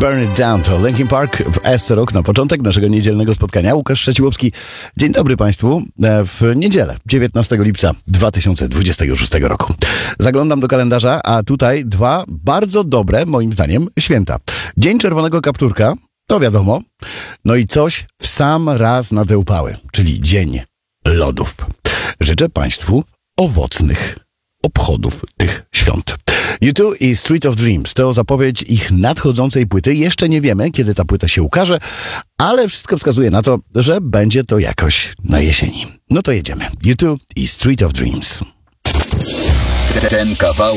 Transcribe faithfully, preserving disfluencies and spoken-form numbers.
Burn It Down to Linkin Park w S C Rock na początek naszego niedzielnego spotkania. Łukasz Szczeciłowski. Dzień dobry Państwu. W niedzielę, dziewiętnastego lipca dwa tysiące dwudziestego szóstego roku. Zaglądam do kalendarza, a tutaj dwa bardzo dobre, moim zdaniem, święta. Dzień Czerwonego Kapturka, to wiadomo. No i coś w sam raz na te upały, czyli Dzień Lodów. Życzę Państwu owocnych obchodów tych świąt. U two i Street of Dreams to zapowiedź ich nadchodzącej płyty. Jeszcze nie wiemy, kiedy ta płyta się ukaże, ale wszystko wskazuje na to, że będzie to jakoś na jesieni. No to jedziemy. U two i Street of Dreams. Ten kawał